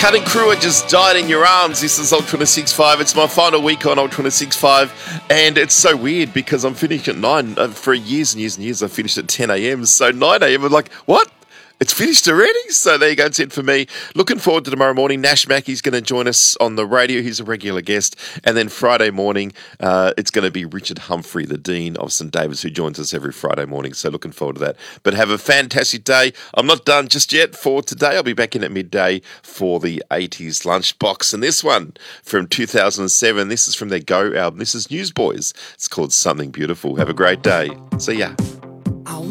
Cutting Crew had just died in your arms. This is Ultra 6.5. It's my final week on Ultra 6.5, and it's so weird because I'm finishing at 9. For years and years and years, I finished at 10 a.m. So 9 a.m. I'm like, what? It's finished already? So there you go. It's it for me. Looking forward to tomorrow morning. Nash Mackey's going to join us on the radio. He's a regular guest. And then Friday morning, it's going to be Richard Humphrey, the Dean of St. David's, who joins us every Friday morning. So looking forward to that. But have a fantastic day. I'm not done just yet for today. I'll be back in at midday for the 80s Lunchbox. And this one from 2007, this is from their Go album. This is Newsboys. It's called Something Beautiful. Have a great day. See ya.